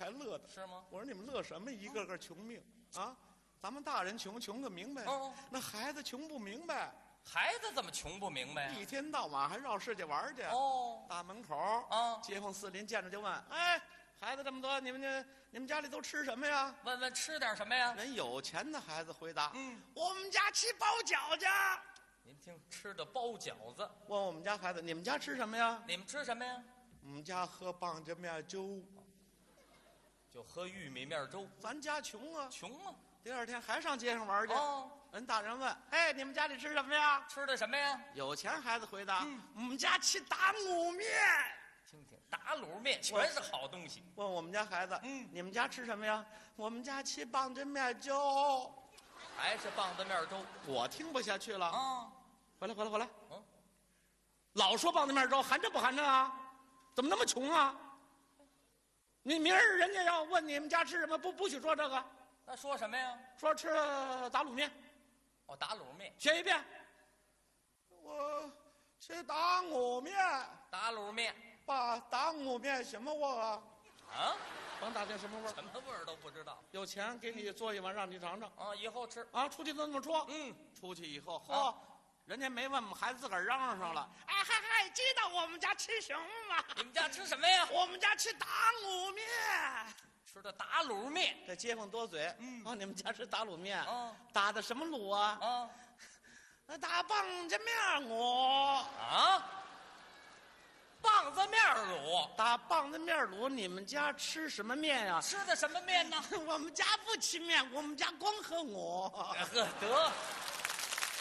才乐的。 是吗？ 我说你们乐什么？一个个穷命啊！咱们大人穷个明白。 哦， 那孩子穷不明白。 孩子怎么穷不明白呀？ 一天到晚还绕世界玩去。 哦， 大门口啊， 街坊四邻见着就问：“哎，孩子这么多，你们家里都吃什么呀？” 问问吃点什么呀？ 人有钱的孩子回答：“ 我们家吃包饺子。” 您听，吃的包饺子。 问我们家孩子：“你们家吃什么呀？” 你们吃什么呀？ 我们家喝棒子面粥。 就喝玉米面粥。 咱家穷啊， 穷啊。 第二天还上街上玩去。 哦， 人大人问：“哎，你们家里吃什么呀？” 吃的什么呀？ 有钱孩子回答：“我们家吃打卤面。” 听听，打卤面全是好东西。 问我们家孩子：“你们家吃什么呀？”我们家吃棒子面粥。 还是棒子面粥。 我听不下去了啊！ 回来！老说棒子面粥，含着不含着啊？怎么那么穷啊？你明儿人家要问你们家吃什么，不许说这个。 那说什么呀？ 说吃打卤面。 哦，打卤面。 学一遍。我吃打卤面。 打卤面。 爸，打卤面什么味儿啊？ 啊？ 甭打听什么味儿。 什么味儿都不知道。 有钱给你做一碗，让你尝尝。 啊，以后吃。 啊，出去都这么说。出去以后，嚯，人家没问，我们孩子自个儿嚷嚷上了。哎嗨，知道我们家吃什么吗？ 你们家吃什么呀？ 我们家吃打卤面。 吃的打卤面。 这街坊多嘴。你们家吃打卤面。打的什么卤啊？ 打棒子面卤。 啊？棒子面卤。 打棒子面卤，你们家吃什么面呀？ 吃的什么面呢？ 我们家不吃面，我们家光喝卤。 得。